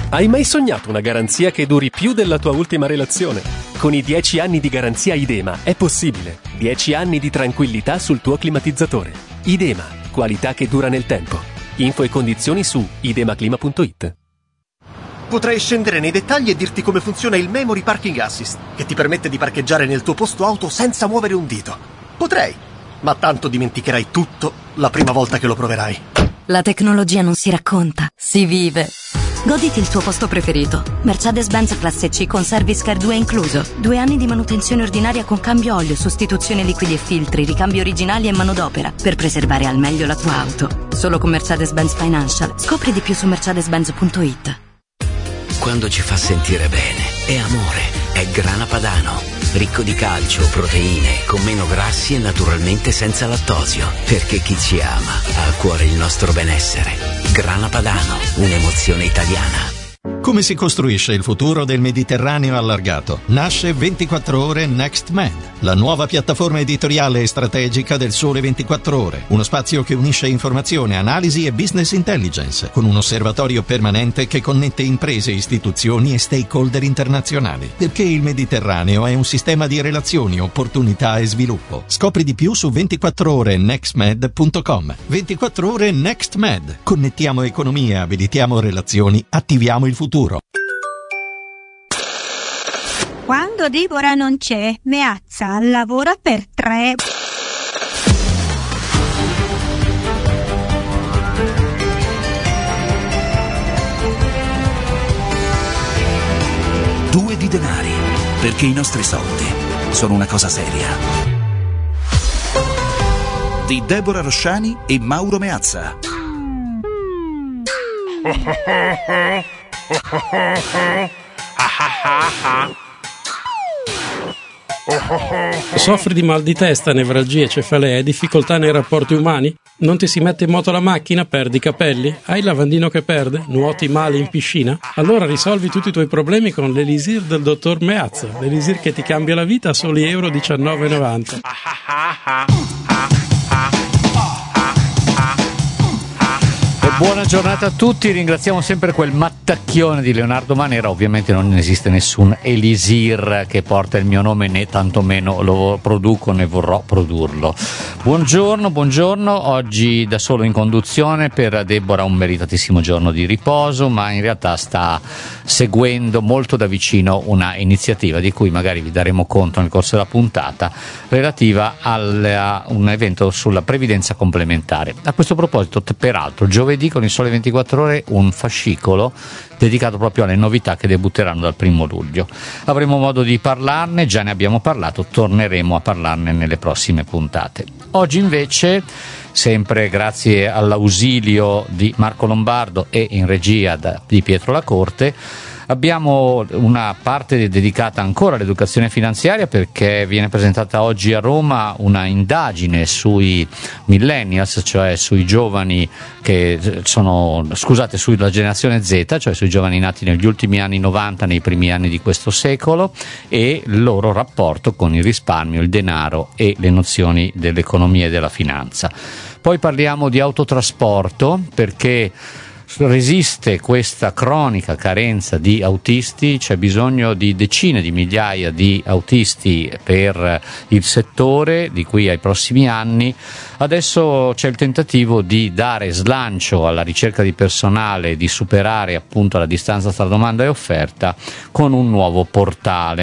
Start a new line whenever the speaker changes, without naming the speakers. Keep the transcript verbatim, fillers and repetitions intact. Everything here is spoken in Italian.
Hai mai sognato una garanzia che duri più della tua ultima relazione? Con i dieci anni di garanzia Idema è possibile. dieci anni di tranquillità sul tuo climatizzatore. Idema, qualità che dura nel tempo. Info e condizioni su idemaclima punto it.
Potrei scendere nei dettagli e dirti come funziona il Memory Parking Assist, che ti permette di parcheggiare nel tuo posto auto senza muovere un dito. Potrei, ma tanto dimenticherai tutto la prima volta che lo proverai.
La tecnologia non si racconta, si vive. Goditi il tuo posto preferito. Mercedes-Benz Classe C con Service Care due incluso. Due anni di manutenzione ordinaria con cambio olio, sostituzione liquidi e filtri, ricambi originali e manodopera per preservare al meglio la tua auto. Solo con Mercedes-Benz Financial. Scopri di più su mercedes benz punto it.
Quando ci fa sentire bene, è amore, è Grana Padano. Ricco di calcio, proteine, con meno grassi e naturalmente senza lattosio. Perché chi ci ama ha a cuore il nostro benessere. Grana Padano, un'emozione italiana.
Come si costruisce il futuro del Mediterraneo allargato? Nasce ventiquattro ore Next Med, la nuova piattaforma editoriale e strategica del Sole ventiquattro Ore. Uno spazio che unisce informazione, analisi e business intelligence, con un osservatorio permanente che connette imprese, istituzioni e stakeholder internazionali. Perché il Mediterraneo è un sistema di relazioni, opportunità e sviluppo. Scopri di più su ventiquattro ore next med punto com. ventiquattro ore Next Med. Connettiamo economie, abilitiamo relazioni, attiviamo il futuro.
Quando Deborah non c'è, Meazza lavora per tre.
Due di denari, perché i nostri soldi sono una cosa seria. Di Deborah Rosciani e Mauro Meazza.
Soffri di mal di testa, nevralgie, cefalea e difficoltà nei rapporti umani? Non ti si mette in moto la macchina? Perdi i capelli? Hai il lavandino che perde? Nuoti male in piscina? Allora risolvi tutti i tuoi problemi con l'Elisir del dottor Meazza. L'Elisir che ti cambia la vita a soli euro diciannove e novanta.
Buona giornata a tutti, ringraziamo sempre quel mattacchione di Leonardo Manera. Ovviamente non esiste nessun Elisir che porta il mio nome, né tantomeno lo produco né vorrò produrlo. Buongiorno, buongiorno, oggi da solo in conduzione, per Deborah un meritatissimo giorno di riposo, ma in realtà sta seguendo molto da vicino una iniziativa di cui magari vi daremo conto nel corso della puntata, relativa a un evento sulla previdenza complementare. A questo proposito, peraltro, giovedì con il Sole ventiquattro Ore un fascicolo dedicato proprio alle novità che debutteranno dal primo luglio. Avremo modo di parlarne, già ne abbiamo parlato, torneremo a parlarne nelle prossime puntate. Oggi invece, sempre grazie all'ausilio di Marco Lombardo e in regia da, di Pietro Lacorte, abbiamo una parte dedicata ancora all'educazione finanziaria, perché viene presentata oggi a Roma una indagine sui millennials, cioè sui giovani che sono, scusate, sulla generazione Z, cioè sui giovani nati negli ultimi anni novanta, nei primi anni di questo secolo, e il loro rapporto con il risparmio, il denaro e le nozioni dell'economia e della finanza. Poi parliamo di autotrasporto, perché resiste questa cronica carenza di autisti, c'è bisogno di decine di migliaia di autisti per il settore di qui ai prossimi anni. Adesso c'è il tentativo di dare slancio alla ricerca di personale, di superare appunto la distanza tra domanda e offerta con un nuovo portale.